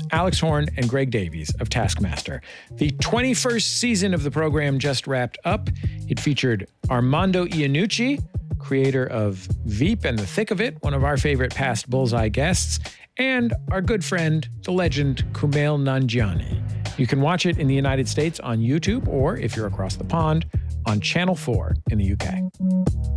Alex Horn and Greg Davies of Taskmaster. The 21st season of the program just wrapped up. It featured Armando Iannucci, creator of Veep and The Thick of It, one of our favorite past Bullseye guests, and our good friend, the legend Kumail Nanjiani. You can watch it in the United States on YouTube, or if you're across the pond, on Channel 4 in the UK.